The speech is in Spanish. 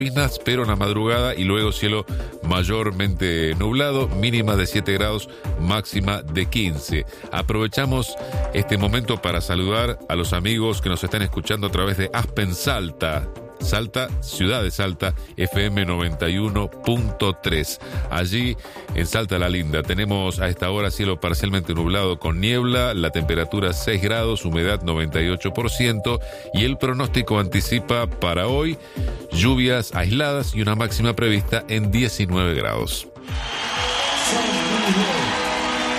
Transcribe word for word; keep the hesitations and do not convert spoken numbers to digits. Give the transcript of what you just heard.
pero en la madrugada y luego cielo mayormente nublado, mínima de siete grados, máxima de quince. Aprovechamos este momento para saludar a los amigos que nos están escuchando a través de Aspen Salta. Salta, ciudad de Salta, F M noventa y uno punto tres. Allí, en Salta la Linda, tenemos a esta hora cielo parcialmente nublado con niebla, la temperatura seis grados, humedad noventa y ocho por ciento y el pronóstico anticipa para hoy lluvias aisladas y una máxima prevista en diecinueve grados.